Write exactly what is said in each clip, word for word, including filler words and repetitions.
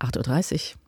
acht Uhr dreißig.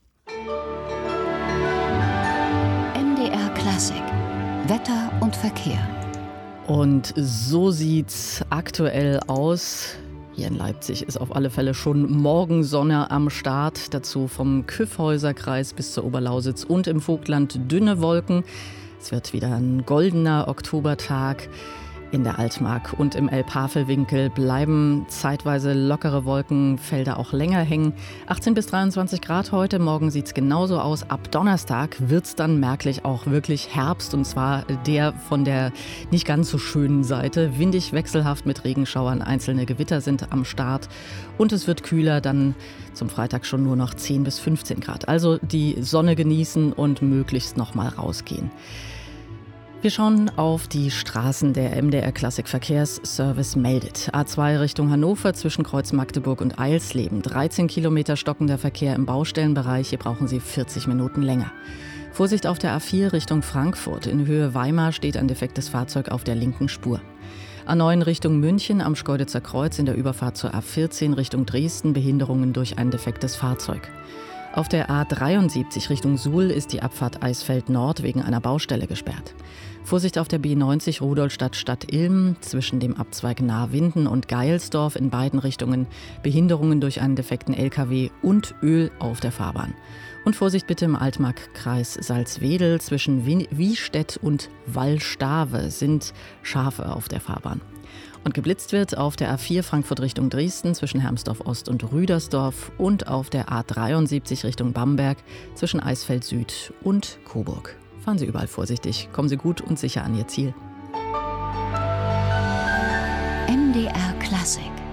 M D R Klassik. Wetter und Verkehr. Und so sieht's aktuell aus. Hier in Leipzig ist auf alle Fälle schon Morgensonne am Start. Dazu vom Kyffhäuserkreis bis zur Oberlausitz und im Vogtland dünne Wolken. Es wird wieder ein goldener Oktobertag. In der Altmark und im Elbhavelwinkel bleiben zeitweise lockere Wolkenfelder auch länger hängen. achtzehn bis dreiundzwanzig Grad heute, morgen sieht es genauso aus. Ab Donnerstag wird es dann merklich auch wirklich Herbst, und zwar der von der nicht ganz so schönen Seite. Windig, wechselhaft mit Regenschauern, einzelne Gewitter sind am Start und es wird kühler, dann zum Freitag schon nur noch zehn bis fünfzehn Grad. Also die Sonne genießen und möglichst noch mal rausgehen. Wir schauen auf die Straßen. Der M D R Klassik Verkehrsservice meldet. A zwei Richtung Hannover zwischen Kreuz Magdeburg und Eilsleben. dreizehn Kilometer stockender Verkehr im Baustellenbereich. Hier brauchen Sie vierzig Minuten länger. Vorsicht auf der A vier Richtung Frankfurt. In Höhe Weimar steht ein defektes Fahrzeug auf der linken Spur. A neun Richtung München am Schkeuditzer Kreuz in der Überfahrt zur A vierzehn Richtung Dresden. Behinderungen durch ein defektes Fahrzeug. Auf der A dreiundsiebzig Richtung Suhl ist die Abfahrt Eisfeld Nord wegen einer Baustelle gesperrt. Vorsicht auf der B neunzig Rudolstadt Stadt-Ilm zwischen dem Abzweig Nahwinden und Geilsdorf in beiden Richtungen. Behinderungen durch einen defekten L K W und Öl auf der Fahrbahn. Und Vorsicht bitte im Altmark-Kreis Salzwedel zwischen Wiestedt und Wallstave sind Schafe auf der Fahrbahn. Und geblitzt wird auf der A vier Frankfurt Richtung Dresden zwischen Hermsdorf Ost und Rüdersdorf und auf der A dreiundsiebzig Richtung Bamberg zwischen Eisfeld Süd und Coburg. Fahren Sie überall vorsichtig, kommen Sie gut und sicher an Ihr Ziel. M D R Klassik.